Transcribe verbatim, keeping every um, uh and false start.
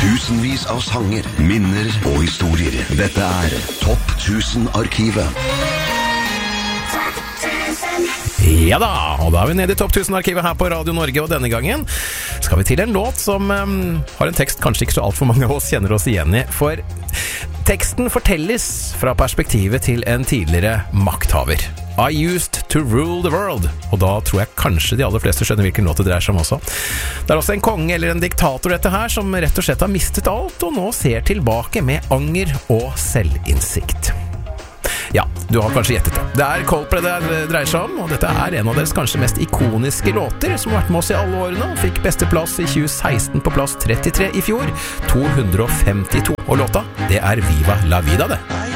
Tusenvis av sanger, minner og historier. Dette er Topp tusen-arkivet. Ja da, og da er vi nede i Topp tusen-arkivet her på Radio Norge, og denne gangen skal vi til en låt som um, har en tekst kanskje ikke så alt for mange av oss kjenner oss igjen i, for teksten fortelles fra perspektivet til en tidligere makthaver. I used to rule the world, og da tror jeg kanskje de aller fleste skjønner hvilken låt det dreier seg om også. Det er også en konge eller en diktator dette her, som rett og slett har mistet alt, og nå ser tilbake med anger og selvinnsikt. Ja, du har kanskje gjettet det. Det er Coldplay det dreier seg om, og dette er en av deres kanskje mest ikoniske låter, som har vært med oss i alle årene, og fikk beste plass i tjue seksten på plass trettitre i fjor, to hundre og femtito. Og låta, det er Viva la Vida det.